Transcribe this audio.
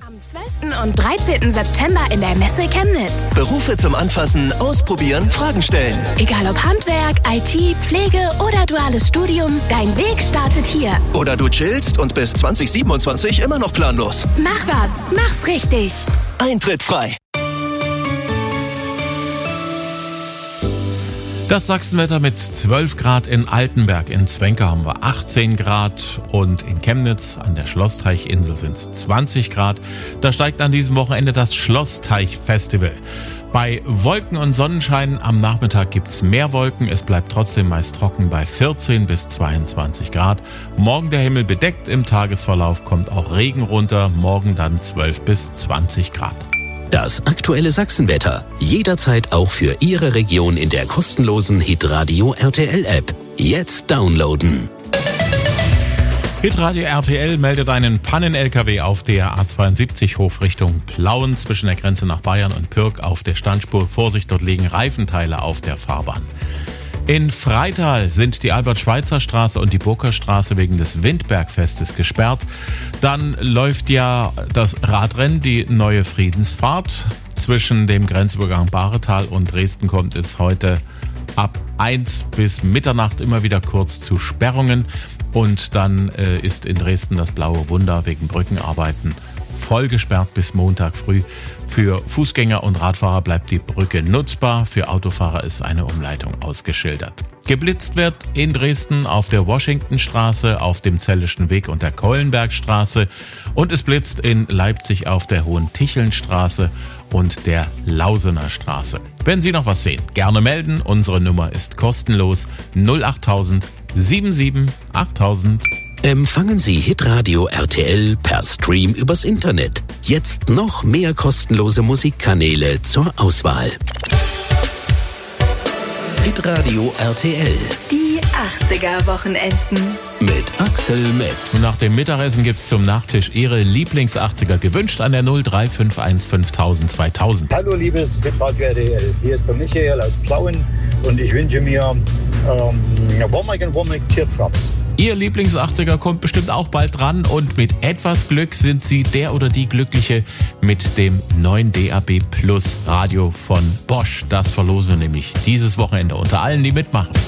Am 12. und 13. September in der Messe Chemnitz. Berufe zum Anfassen, Ausprobieren, Fragen stellen. Egal ob Handwerk, IT, Pflege oder duales Studium, dein Weg startet hier. Oder du chillst und bis 2027 immer noch planlos. Mach was, mach's richtig. Eintritt frei. Das Sachsenwetter mit 12 Grad in Altenberg. In Zwenke haben wir 18 Grad und in Chemnitz an der Schlossteichinsel sind es 20 Grad. Da steigt an diesem Wochenende das Schlossteich-Festival. Bei Wolken und Sonnenschein am Nachmittag gibt's mehr Wolken. Es bleibt trotzdem meist trocken bei 14 bis 22 Grad. Morgen der Himmel bedeckt. Im Tagesverlauf kommt auch Regen runter. Morgen dann 12 bis 20 Grad. Das aktuelle Sachsenwetter. Jederzeit auch für Ihre Region in der kostenlosen Hitradio RTL App. Jetzt downloaden. Hitradio RTL meldet einen Pannen-LKW auf der A72 Hof Richtung Plauen zwischen der Grenze nach Bayern und Pürg auf der Standspur. Vorsicht, dort liegen Reifenteile auf der Fahrbahn. In Freital sind die Albert-Schweitzer-Straße und die Burgerstraße wegen des Windbergfestes gesperrt. Dann läuft ja das Radrennen, die neue Friedensfahrt. Zwischen dem Grenzübergang Bahretal und Dresden kommt es heute ab 1 bis Mitternacht immer wieder kurz zu Sperrungen. Und dann ist in Dresden das Blaue Wunder wegen Brückenarbeiten voll gesperrt bis Montag früh. Für Fußgänger und Radfahrer bleibt die Brücke nutzbar. Für Autofahrer ist eine Umleitung ausgeschildert. Geblitzt wird in Dresden auf der Washingtonstraße, auf dem Zellischen Weg und der Keulenbergstraße. Und es blitzt in Leipzig auf der Hohentichelnstraße und der Lausener Straße. Wenn Sie noch was sehen, gerne melden. Unsere Nummer ist kostenlos 08000 77 8000. Empfangen Sie Hitradio RTL per Stream übers Internet. Jetzt noch mehr kostenlose Musikkanäle zur Auswahl. Hitradio RTL. Die 80er-Wochenenden. Mit Axel Metz. Und nach dem Mittagessen gibt's zum Nachtisch Ihre Lieblings-80er. Gewünscht an der 0351 5000 2000. Hallo liebes Hitradio RTL. Hier ist der Michael aus Plauen und ich wünsche mir Womack Teardrops. Ihr Lieblings-80er kommt bestimmt auch bald dran und mit etwas Glück sind Sie der oder die Glückliche mit dem neuen DAB Plus Radio von Bosch. Das verlosen wir nämlich dieses Wochenende unter allen, die mitmachen.